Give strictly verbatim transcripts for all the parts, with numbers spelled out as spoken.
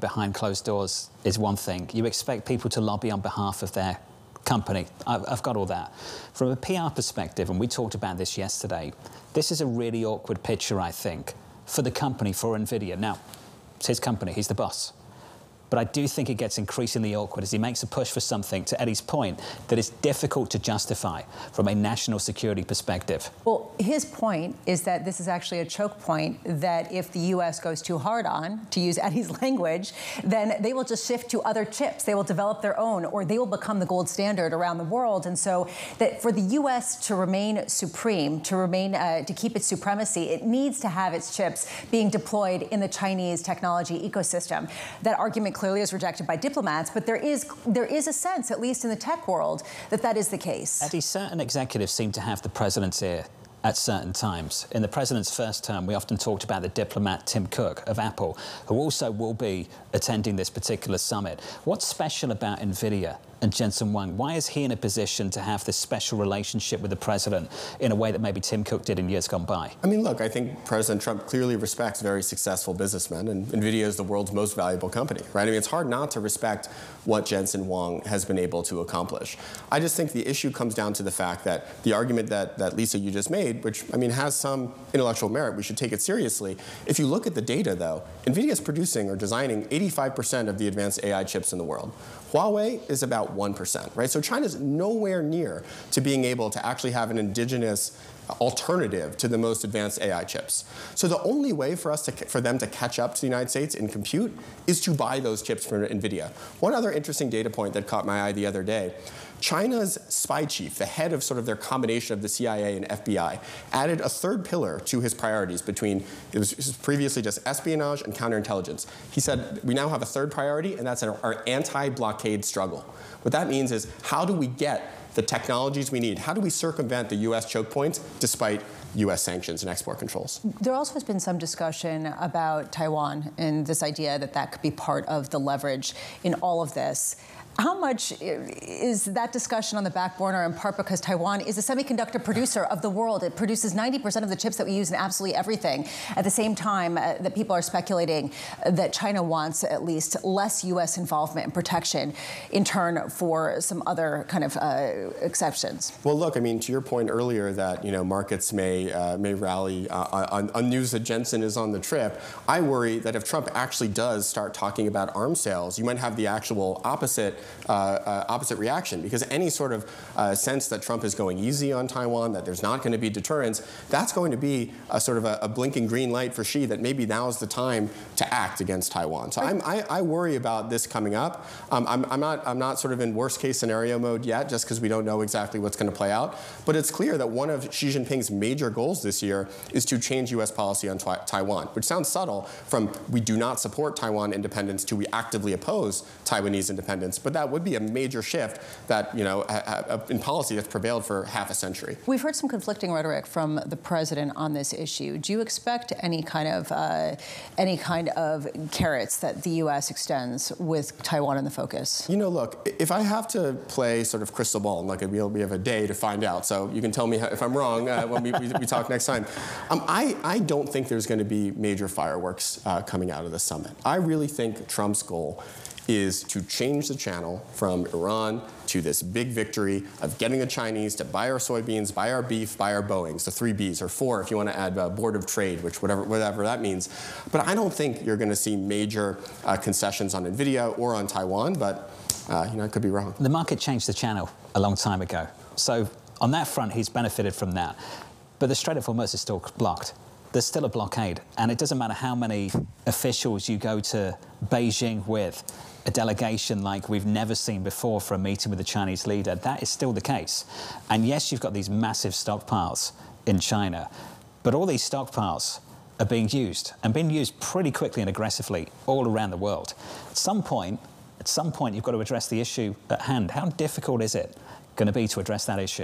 behind closed doors is one thing. You expect people to lobby on behalf of their company. I've, I've got all that. From a P R perspective, and we talked about this yesterday, this is a really awkward picture, I think, for the company, for NVIDIA. Now, it's his company, he's the boss. But I do think it gets increasingly awkward as he makes a push for something, to Eddie's point, that is difficult to justify from a national security perspective. Well, his point is that this is actually a choke point that if the U S goes too hard on, to use Eddie's language, then they will just shift to other chips. They will develop their own, or they will become the gold standard around the world. And so that for the U S to remain supreme, to remain, uh, to keep its supremacy, it needs to have its chips being deployed in the Chinese technology ecosystem. That argument clearly is rejected by diplomats, but there is there is a sense, at least in the tech world, that that is the case. Eddie, certain executives seem to have the president's ear at certain times. In the president's first term, we often talked about the diplomat Tim Cook of Apple, who also will be attending this particular summit. What's special about NVIDIA and Jensen Huang? Why is he in a position to have this special relationship with the president in a way that maybe Tim Cook did in years gone by? I mean, look, I think President Trump clearly respects very successful businessmen, and NVIDIA is the world's most valuable company, right? I mean, it's hard not to respect what Jensen Huang has been able to accomplish. I just think the issue comes down to the fact that the argument that, that Lisa, you just made, which, I mean, has some intellectual merit, we should take it seriously. If you look at the data, though, NVIDIA is producing or designing eighty-five percent of the advanced A I chips in the world. Huawei is about one percent, right? So China's nowhere near to being able to actually have an indigenous alternative to the most advanced A I chips. So the only way for us to, for them to catch up to the United States in compute is to buy those chips from NVIDIA. One other interesting data point that caught my eye the other day, China's spy chief, the head of sort of their combination of the C I A and F B I, added a third pillar to his priorities between, it was, it was previously just espionage and counterintelligence. He said, we now have a third priority, and that's our, our anti-blockade struggle. What that means is, how do we get the technologies we need? How do we circumvent the U S choke points despite U S sanctions and export controls? There also has been some discussion about Taiwan and this idea that that could be part of the leverage in all of this. How much is that discussion on the back burner, in part because Taiwan is a semiconductor producer of the world? It produces ninety percent of the chips that we use in absolutely everything. At the same time uh, that people are speculating that China wants at least less U S involvement and protection in turn for some other kind of uh, exceptions. Well, look, I mean, to your point earlier that, you know, markets may, uh, may rally uh, on, on news that Jensen is on the trip, I worry that if Trump actually does start talking about arms sales, you might have the actual opposite Uh, uh, opposite reaction, because any sort of uh, sense that Trump is going easy on Taiwan, that there's not going to be deterrence, that's going to be a sort of a, a blinking green light for Xi that maybe now is the time to act against Taiwan. So I'm, I, I worry about this coming up. Um, I'm, I'm not I'm not sort of in worst case scenario mode yet, just because we don't know exactly what's going to play out. But it's clear that one of Xi Jinping's major goals this year is to change U S policy on Taiwan, which sounds subtle, from we do not support Taiwan independence to we actively oppose Taiwanese independence. But that would be a major shift that, you know, in policy that's prevailed for half a century. We've heard some conflicting rhetoric from the president on this issue. Do you expect any kind of uh, any kind of carrots that the U S extends with Taiwan in the focus? You know, look, if I have to play sort of crystal ball, and like we have a day to find out, so you can tell me if I'm wrong uh, when we, we, we talk next time. Um, I, I don't think there's going to be major fireworks uh, coming out of the summit. I really think Trump's goal is to change the channel from Iran to this big victory of getting the Chinese to buy our soybeans, buy our beef, buy our Boeings, the three Bs, or four if you want to add uh, Board of Trade, which whatever, whatever that means. But I don't think you're going to see major uh, concessions on NVIDIA or on Taiwan, but uh, you know, I could be wrong. The market changed the channel a long time ago. So on that front, he's benefited from that. But the Strait of Hormuz is still blocked. There's still a blockade, and it doesn't matter how many officials you go to Beijing with, a delegation like we've never seen before for a meeting with the Chinese leader, that is still the case. And yes, you've got these massive stockpiles in China, but all these stockpiles are being used, and being used pretty quickly and aggressively all around the world. At some point, at some point, you've got to address the issue at hand. How difficult is it going to be to address that issue?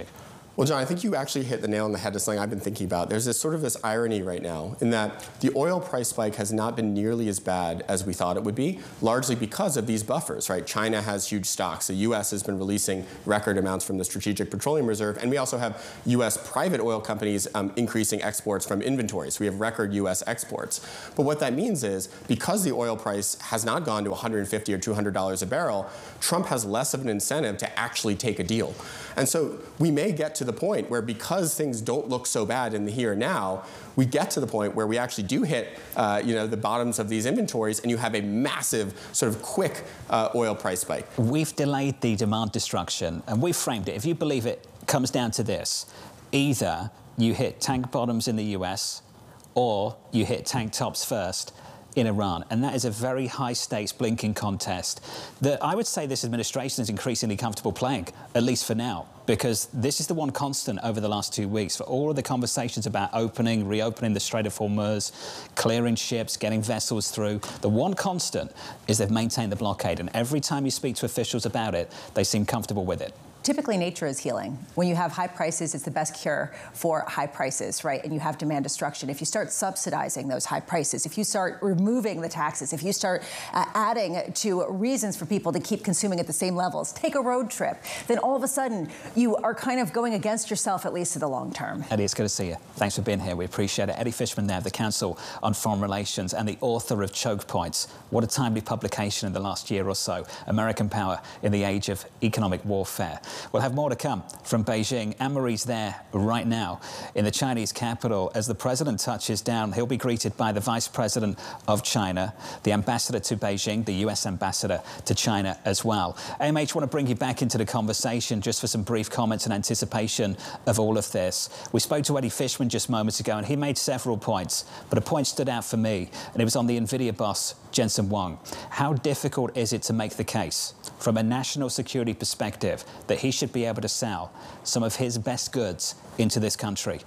Well, John, I think you actually hit the nail on the head of something I've been thinking about. There's this sort of this irony right now in that the oil price spike has not been nearly as bad as we thought it would be, largely because of these buffers, right? China has huge stocks. The U S has been releasing record amounts from the Strategic Petroleum Reserve, and we also have U S private oil companies um, increasing exports from inventory. So we have record U S exports. But what that means is, because the oil price has not gone to one hundred fifty or two hundred dollars a barrel, Trump has less of an incentive to actually take a deal. And so we may get to the point where, because things don't look so bad in the here and now, we get to the point where we actually do hit uh, you know, the bottoms of these inventories, and you have a massive sort of quick uh, oil price spike. We've delayed the demand destruction, and we've framed it. If you believe it comes down to this: either you hit tank bottoms in the U S or you hit tank tops first in Iran. And that is a very high-stakes, blinking contest that I would say this administration is increasingly comfortable playing, at least for now, because this is the one constant over the last two weeks. For all of the conversations about opening, reopening the Strait of Hormuz, clearing ships, getting vessels through, the one constant is they've maintained the blockade. And every time you speak to officials about it, they seem comfortable with it. Typically, nature is healing. When you have high prices, it's the best cure for high prices, right? And you have demand destruction. If you start subsidizing those high prices, if you start removing the taxes, if you start uh, adding to reasons for people to keep consuming at the same levels, take a road trip, then all of a sudden you are kind of going against yourself, at least to the long term. Eddie, it's good to see you. Thanks for being here. We appreciate it. Eddie Fishman there, the Council on Foreign Relations and the author of Choke Points. What a timely publication in the last year or so. American Power in the Age of Economic Warfare. We'll have more to come from Beijing. Anne-Marie's there right now in the Chinese capital. As the president touches down, he'll be greeted by the vice president of China, the ambassador to Beijing, the U S ambassador to China as well. A M H, want to bring you back into the conversation just for some brief comments in anticipation of all of this. We spoke to Eddie Fishman just moments ago, and he made several points, but a point stood out for me, and it was on the NVIDIA boss, Jensen Huang. How difficult is it to make the case from a national security perspective that he should be able to sell some of his best goods into this country?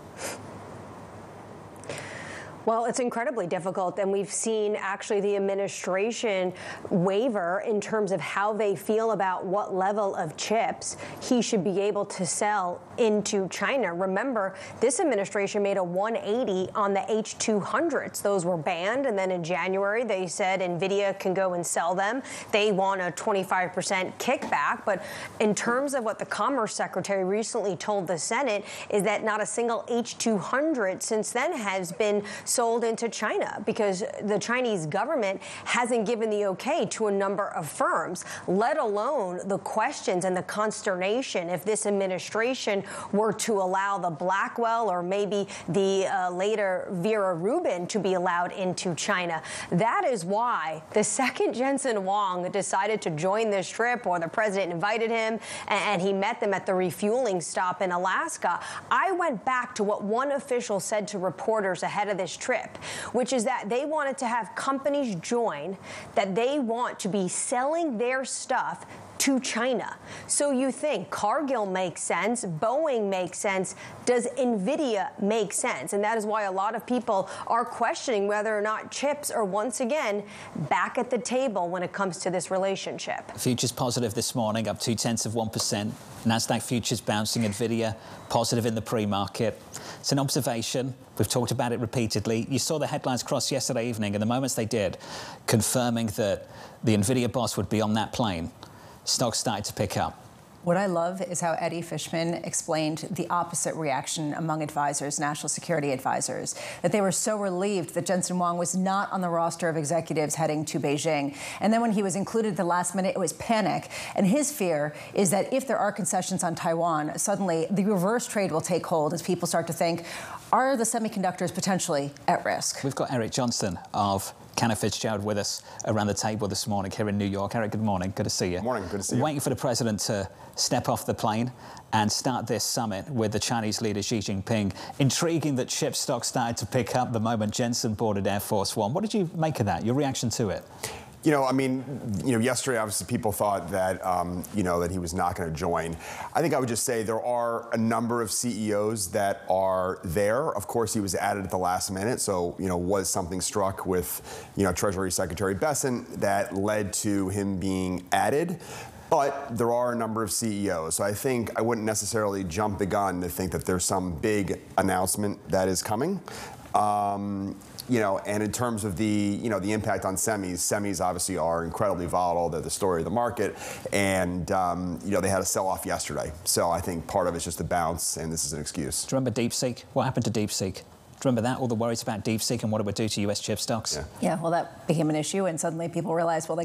Well, it's incredibly difficult, and we've seen actually the administration waver in terms of how they feel about what level of chips he should be able to sell into China. Remember, this administration made a one eighty on the H two hundreds. Those were banned, and then in January they said NVIDIA can go and sell them. They want a twenty-five percent kickback, but in terms of what the Commerce Secretary recently told the Senate is that not a single H two hundred since then has been sold into China, because the Chinese government hasn't given the okay to a number of firms, let alone the questions and the consternation if this administration were to allow the Blackwell or maybe the uh, later Vera Rubin to be allowed into China. That is why the second Jensen Huang decided to join this trip, or the president invited him and he met them at the refueling stop in Alaska, I went back to what one official said to reporters ahead of this trip. Trip, which is that they wanted to have companies join, that they want to be selling their stuff to China. So you think Cargill makes sense, Boeing makes sense, does NVIDIA make sense? And that is why a lot of people are questioning whether or not chips are once again back at the table when it comes to this relationship. Futures positive this morning, up two tenths of one percent. NASDAQ futures bouncing, NVIDIA positive in the pre-market. It's an observation. We've talked about it repeatedly. You saw the headlines cross yesterday evening, and the moments they did, confirming that the NVIDIA boss would be on that plane, stocks started to pick up. What I love is how Eddie Fishman explained the opposite reaction among advisors, national security advisors, that they were so relieved that Jensen Huang was not on the roster of executives heading to Beijing. And then when he was included at the last minute, it was panic. And his fear is that if there are concessions on Taiwan, suddenly the reverse trade will take hold as people start to think, are the semiconductors potentially at risk? We've got Eric Johnson of Cantor Fitzgerald with us around the table this morning here in New York. Eric, good morning. Good to see you. Good morning. Good to see you. Waiting for the president to step off the plane and start this summit with the Chinese leader Xi Jinping. Intriguing that chip stocks started to pick up the moment Jensen boarded Air Force One. What did you make of that? Your reaction to it? You know, I mean, you know, yesterday, obviously, people thought that, um, you know, that he was not going to join. I think I would just say there are a number of C E Os that are there. Of course, he was added at the last minute. So, you know, was something struck with, you know, Treasury Secretary Bessent that led to him being added. But there are a number of C E Os, so I think I wouldn't necessarily jump the gun to think that there's some big announcement that is coming. Um, You know, and in terms of the, you know, the impact on semis, semis obviously are incredibly volatile. They're the story of the market, and um, you know, they had a sell-off yesterday. So I think part of it's just a bounce, and this is an excuse. Do you remember DeepSeek? What happened to DeepSeek? Do you remember that? All the worries about DeepSeek and what it would do to U S chip stocks? Yeah. Yeah, well, that became an issue, and suddenly people realized, well, they